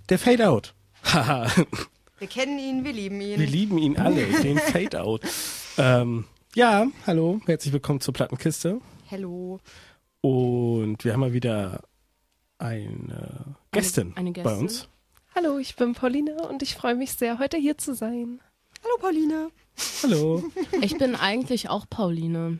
Der Fade Out. Haha. Wir kennen ihn, wir lieben ihn. Wir lieben ihn alle, den Fade Out. Ja, hallo, herzlich willkommen zur Plattenkiste. Hello. Und wir haben mal wieder eine Gästin bei uns. Hallo, ich bin Pauline und ich freue mich sehr, heute hier zu sein. Hallo Pauline. Hallo. Ich bin eigentlich auch Pauline.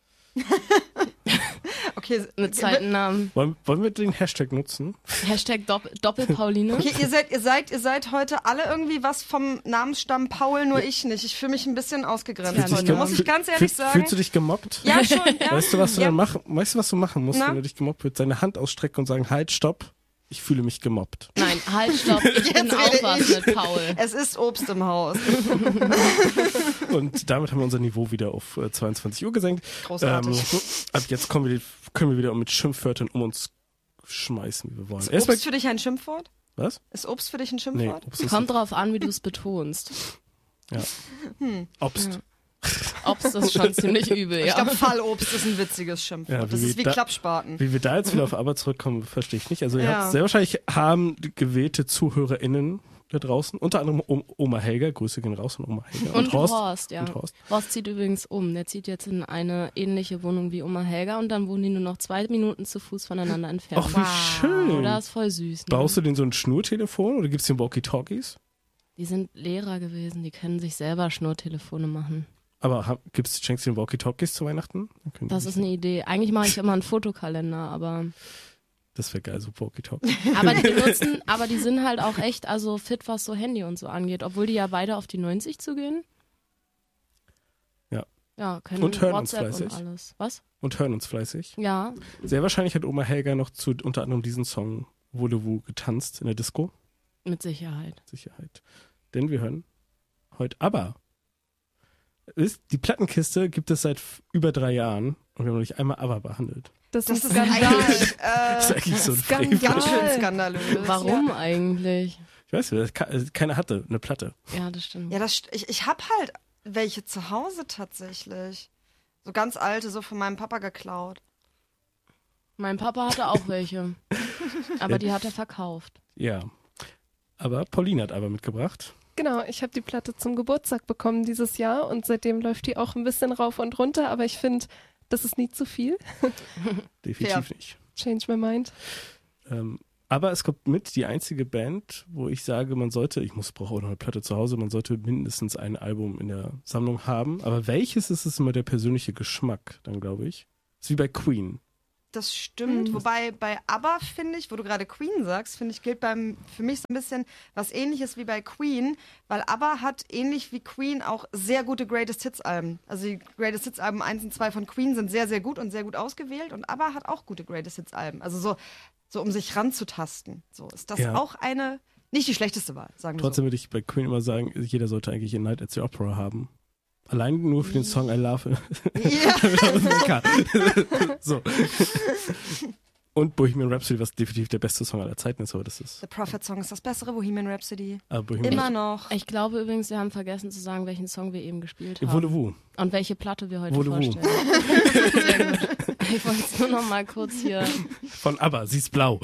Okay, mit Zeitennamen. Wollen wir den Hashtag nutzen? Hashtag Doppelpauline. Okay, ihr seid heute alle irgendwie was vom Namensstamm Paul, nur ich nicht. Ich fühle mich ein bisschen ausgegrenzt heute, muss ich ganz ehrlich sagen. Fühlst du dich gemobbt? Ja, schon. Ja. Weißt du, was du dann machen musst, wenn du dich gemobbt wird? Deine Hand ausstrecken und sagen, halt, stopp. Ich fühle mich gemobbt. Nein, halt, stopp, ich bin auch was mit Paul. Es ist Obst im Haus. Und damit haben wir unser Niveau wieder auf 22 Uhr gesenkt. Großartig. Ab jetzt können wir wieder mit Schimpfwörtern um uns schmeißen, wie wir wollen. Ist Obst für dich ein Schimpfwort? Was? Ist Obst für dich ein Schimpfwort? Nee, kommt drauf an, wie du es betonst. Ja. Obst. Ja. Obst ist schon ziemlich übel, ja. Ich glaube, Fallobst ist ein witziges Schimpfwort. Ja, das ist wie Klappspaten. Wie wir da jetzt wieder auf Aber zurückkommen, verstehe ich nicht. Also sehr wahrscheinlich haben gewählte ZuhörerInnen da draußen, unter anderem Oma Helga, Grüße gehen raus an Oma Helga. Und Horst, ja. Und Horst. Horst zieht übrigens um. Der zieht jetzt in eine ähnliche Wohnung wie Oma Helga und dann wohnen die nur noch 2 Minuten zu Fuß voneinander entfernt. Ach, wie schön. Das ist voll süß. Ne? Baust du denen so ein Schnurtelefon oder gibt's den Walkie-Talkies? Die sind Lehrer gewesen, die können sich selber Schnurtelefone machen. Aber schenkst du den Walkie-Talkies zu Weihnachten? Das ist eine Idee. Eigentlich mache ich immer einen Fotokalender, aber... Das wäre geil, so Walkie-Talkies. Aber die sind halt auch echt fit, was so Handy und so angeht, obwohl die ja beide auf die 90 zugehen. Ja. Ja, können und hören WhatsApp uns fleißig. Und alles. Was? Und hören uns fleißig. Ja. Sehr wahrscheinlich hat Oma Helga noch zu unter anderem diesen Song Voulez-vous getanzt in der Disco. Mit Sicherheit. Denn wir hören heute Aber. Die Plattenkiste gibt es seit über 3 Jahren und wir haben noch nicht einmal Aber behandelt. Das ist eigentlich, das ist eigentlich so ein Frevel. ganz schön skandalös. Warum eigentlich? Ich weiß nicht, keiner hatte eine Platte. Ja, das stimmt. Ja, ich habe halt welche zu Hause tatsächlich. So ganz alte, so von meinem Papa geklaut. Mein Papa hatte auch welche. Aber die hat er verkauft. Ja. Aber Pauline hat Aber mitgebracht. Genau, ich habe die Platte zum Geburtstag bekommen dieses Jahr und seitdem läuft die auch ein bisschen rauf und runter, aber ich finde, das ist nie zu viel. Definitiv nicht. Change my mind. Aber es kommt mit die einzige Band, wo ich sage, brauche auch noch eine Platte zu Hause, man sollte mindestens ein Album in der Sammlung haben. Aber welches ist es immer der persönliche Geschmack, dann glaube ich. Ist wie bei Queen. Das stimmt, wobei bei ABBA, finde ich, wo du gerade Queen sagst, finde ich, gilt für mich so ein bisschen was Ähnliches wie bei Queen, weil ABBA hat ähnlich wie Queen auch sehr gute Greatest Hits Alben. Also die Greatest Hits Alben 1 und 2 von Queen sind sehr, sehr gut und sehr gut ausgewählt und ABBA hat auch gute Greatest Hits Alben. Also so um sich ranzutasten. So ist das auch nicht die schlechteste Wahl, sagen wir so. Trotzdem würde ich bei Queen immer sagen, jeder sollte eigentlich A Night at the Opera haben. Allein nur für den Song I Love. Ja. So. Und Bohemian Rhapsody, was definitiv der beste Song aller Zeiten ist, aber das ist... The Prophet Song ist das bessere Bohemian Rhapsody. Immer noch. Ich glaube übrigens, wir haben vergessen zu sagen, welchen Song wir eben gespielt haben. Voulez-vous. Und welche Platte wir heute Voulez-vous. vorstellen. Sehr gut. Ich wollte es nur noch mal kurz hier... Von ABBA, sie ist blau.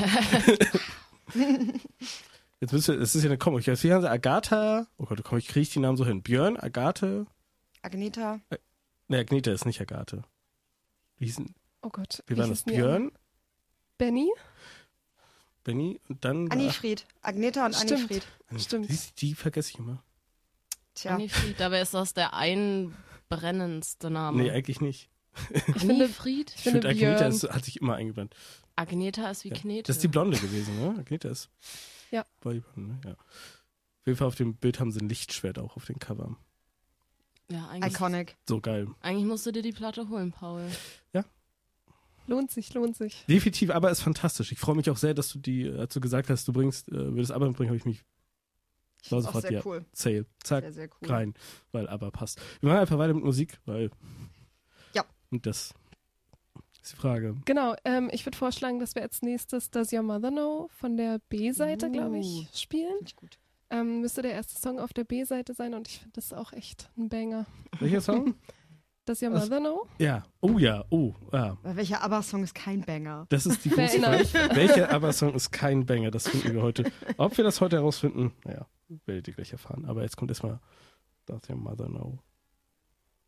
Jetzt es ist ja eine Kombo. Wie heißen sie? Agatha. Oh Gott, kriege ich die Namen so hin. Björn, Agathe. Agneta. Ne, Agneta ist nicht Agathe. Wie hießen? Oh Gott. Wie waren das? Björn? Benny und dann... Annifried. Agneta und Annifried. Stimmt. Die vergesse ich immer. Tja. Annifried, dabei ist das der einbrennendste Name. Nee, eigentlich nicht. Annifried? Ich finde Agneta hat sich immer eingebrannt. Agneta ist wie Knete. Das ist die Blonde gewesen, ne? Agneta ist... Ja. War die Blonde, ja. Auf jeden Fall auf dem Bild haben sie ein Lichtschwert auch auf den Cover. Ja, eigentlich. Iconic. So geil. Eigentlich musst du dir die Platte holen, Paul. Ja. Lohnt sich. Definitiv, aber ist fantastisch. Ich freue mich auch sehr, dass du als du gesagt hast, du würdest Aber mitbringen, habe ich mich sofort, sehr cool. Zack, sehr, sehr cool. rein, weil Aber passt. Wir machen einfach weiter mit Musik, weil und das ist die Frage. Genau, ich würde vorschlagen, dass wir als nächstes Does Your Mother Know von der B-Seite, glaube ich, spielen. Finde ich gut. Müsste der erste Song auf der B-Seite sein und ich finde das auch echt ein Banger. Welcher Song? Does Your Mother Know? Ja. Oh ja. Oh, ja. Weil welcher ABBA-Song ist kein Banger? Das ist die Fair große enough. Frage. Welcher ABBA-Song ist kein Banger? Das finden wir heute. Ob wir das heute herausfinden, naja, werdet ihr gleich erfahren. Aber jetzt kommt erstmal Does Your Mother Know?